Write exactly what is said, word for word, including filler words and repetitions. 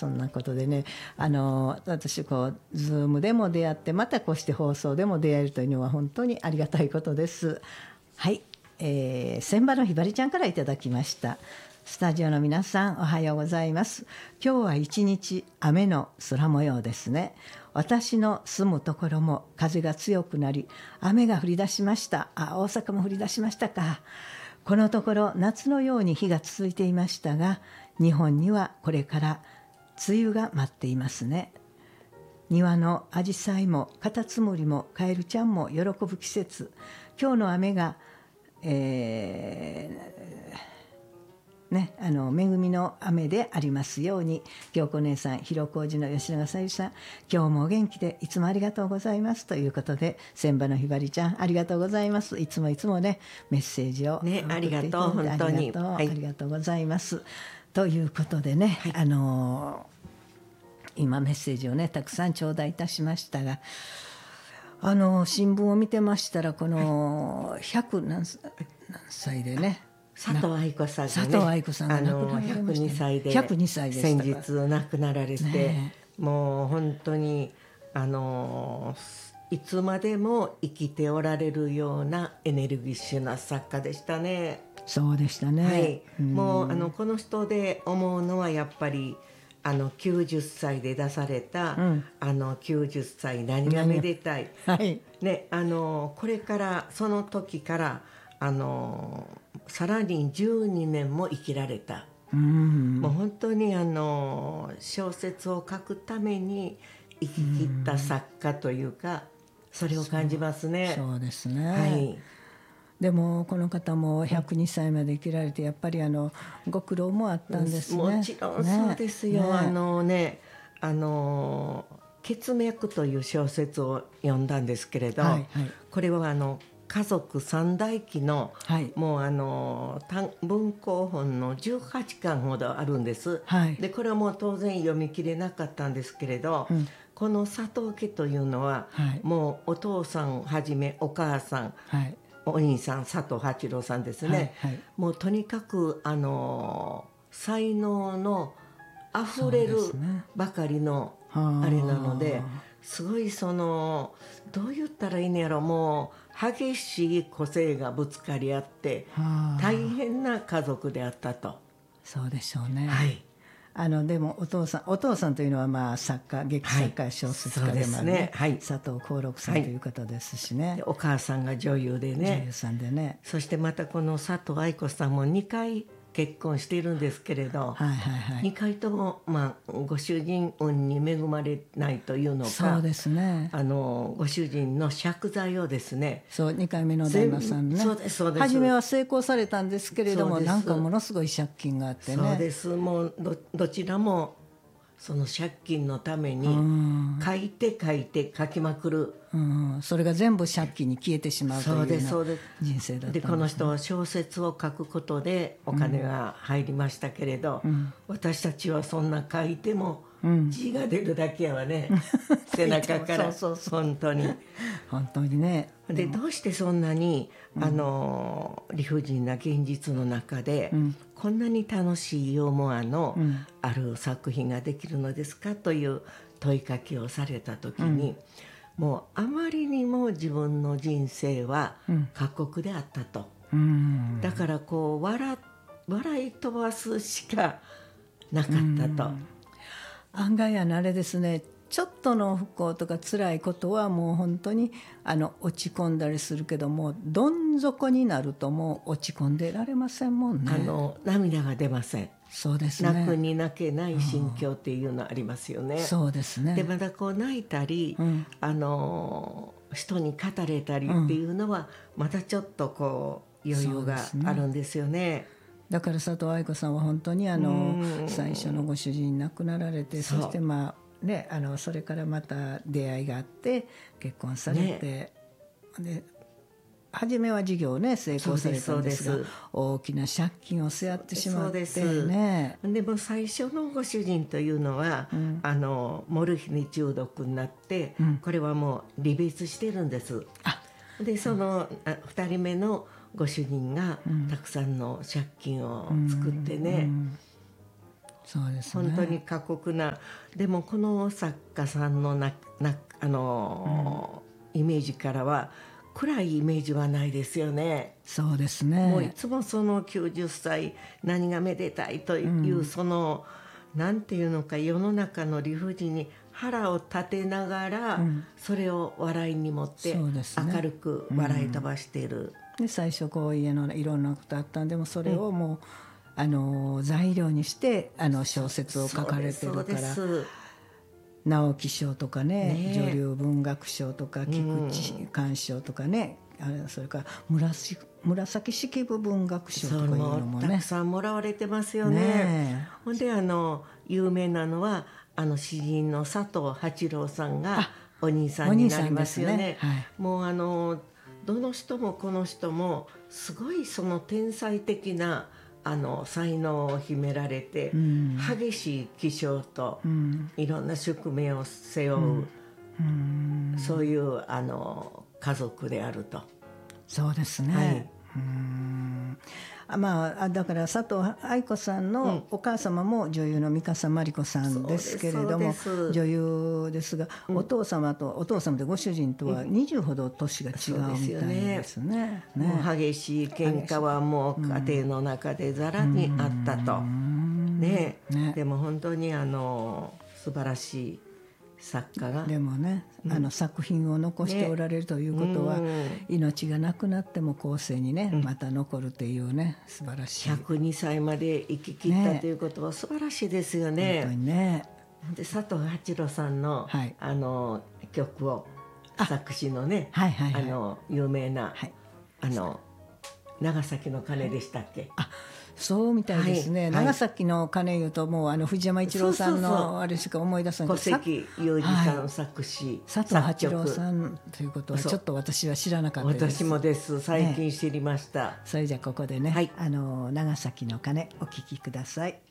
そんなことでね、あの私こう Zoom でも出会って、またこうして放送でも出会えるというのは本当にありがたいことです。はい、えー、千葉のひばりちゃんからいただきました。スタジオの皆さん、おはようございます。今日は一日雨の空模様ですね。私の住むところも風が強くなり、雨が降り出しました。あ、大阪も降り出しましたか。このところ夏のように日が続いていましたが、日本にはこれから梅雨が待っていますね。庭のアジサイもカタツムリもカエルちゃんも喜ぶ季節。今日の雨が、えーね、あの恵みの雨でありますように。京子姉さん、広小路の吉永小百合さん、今日もお元気でいつもありがとうございますということで、千葉のひばりちゃんありがとうございます。いつもいつもねメッセージを送っていただいて、 ね、ありがとう本当に、 ありがとう、 はい、 ありがとうございます。ということでね、はい、あの今メッセージをねたくさん頂戴いたしましたが、あの新聞を見てましたら、このひゃく何歳でね、 佐藤愛子さんがね、 佐藤愛子さんが亡くなられましたね。 ひゃくにさいでひゃくにさいでした先日亡くなられて、 ね、 もう本当にあのいつまでも生きておられるようなエネルギッシュな作家でしたね。 そうでしたね、 はい、もうあのこの人で思うのはやっぱりあのきゅうじゅっさいで出された、うん、あのきゅうじゅっさい何がめでたい、はいね、あのこれからその時からあのさらにじゅうにねんも生きられた、うん、もう本当にあの小説を書くために生き切った作家というか、それを感じますね。 そう、そうですね、 はい、 でもこの方もひゃくにさいまで生きられて、やっぱりあのご苦労もあったんですね。 もちろんそうですよ、ね、あのね、あの血脈という小説を読んだんですけれど、はいはい、これはあの家族三代記の、はい、もうあの文庫本のじゅうはちかんほどあるんです、はい、でこれはもう当然読み切れなかったんですけれど、うん、この佐藤家というのは、はい、もうお父さんはじめお母さん、はい、お兄さん佐藤八郎さんですね、はいはい、もうとにかくあの才能のあふれるばかりのあれなので、すごいそのどう言ったらいいんやろ、もう激しい個性がぶつかり合って大変な家族であったと。 そうでしょうね、 はい、 あのでもお父さんお父さんというのはまあ作家劇作家、はい、小説家でもある、ね、ね、はい、佐藤幸六さんという方ですしね、はい、 でお母さんが女優でね、 女優さんでね、 そしてまたこの佐藤愛子さんもにかい結婚しているんですけれど、はいはいはい、にかいとも、まあ、ご主人運に恵まれないというのか、 そうですね、 あのご主人の借財をですね、 そうにかいめの旦那さんね、 そうですそうです、 初めは成功されたんですけれども、なんかものすごい借金があってね、 そうです、もう ど, どちらもその借金のために書いて書いて書きまくる、 うん、それが全部借金に消えてしまうというような人生だったんですね。 でこの人は小説を書くことでお金が入りましたけれど、うん、私たちはそんな書いても字が出るだけやわね、うん、背中からそうそうそう本当に本当にね。 でどうしてそんなに、うん、あの理不尽な現実の中で、うん、こんなに楽しいユーモアのある作品ができるのですかという問いかけをされた時に、うん、もうあまりにも自分の人生は過酷であったと、うん、だからこう 笑, 笑い飛ばすしかなかったと、うん、 案外あのあれですね、ちょっとの不幸とか辛いことはもう本当にあの落ち込んだりするけども、どん底になるともう落ち込んでられませんもんね。 あの涙が出ません。 そうですね、 泣くに泣けない心境っていうのありますよね、うん、 そうですね。 でまだこう泣いたり、うん、あの人に語れたりっていうのは、またちょっとこう余裕があるんですよね。 だから佐藤愛子さんは本当にあの最初のご主人亡くなられて、そしてまあね、あのそれからまた出会いがあって結婚されて、ね、で初めは事業をね成功されたんですが、大きな借金を背負ってしまってね。 そうです。でも最初のご主人というのは、うん、あのモルヒネ中毒になって、うん、これはもう離別してるんです。あでそのふたりめのご主人がたくさんの借金を作ってね、うんうん、 そうですね、 本当に過酷な。でもこの作家さんのななあの、うん、イメージからは暗いイメージはないですよね。 そうですね。 もういつもそのきゅうじゅっさい何がめでたいという、うん、そのなんていうのか、世の中の理不尽に腹を立てながら、うん、それを笑いに持って明るく笑い飛ばしている、うん、 で最初こう家のいろんなことあったんでもそれをもう、うん、あの材料にしてあの小説を書かれてるから、直木賞とか ね, ね女流文学賞とか菊池寛賞とかね、うん、それから紫紫式部文学賞とかいうのもねたくさんもらわれてますよ ね, ねほんであの有名なのはあの詩人の佐藤八郎さんがお兄さんになりますよ ね, ね、はい、もうあのどの人もこの人もすごいその天才的なあの才能を秘められて、うん、激しい気性と、うん、いろんな宿命を背負う、うんうん、そういうあの家族であると。 そうですね、はい、うーんまあ、だから佐藤愛子さんのお母様も女優の三笠真理子さんですけれども、女優ですが、うん、お父様とお父様でご主人とはにじゅうほど年が違うみたいですね。 うん、ねもう激しい喧嘩はもう家庭の中でざらにあったと、うんねね、でも本当にあの素晴らしい作家がでもね、うん、あの作品を残しておられるということは、ね、命がなくなっても後世にね、うん、また残るというね素晴らしい。 ひゃくにさいまで生き切った、ね、ということは素晴らしいですよね。 本当にね。 で佐藤八郎さんの、はい、あの曲を作詞のね、 はいはいはい、 あの有名な、はい、あの長崎の鐘でしたっけ。 あそうみたいですね、はい、長崎の鐘いうともうあの藤山一郎さんのあれしか思い出せない。 小関裕二さん作詞、はい、 佐藤八郎さんということはちょっと私は知らなかったです。 私もです最近知りました、ね、 それじゃここでね、はい、あの長崎の鐘お聴きください。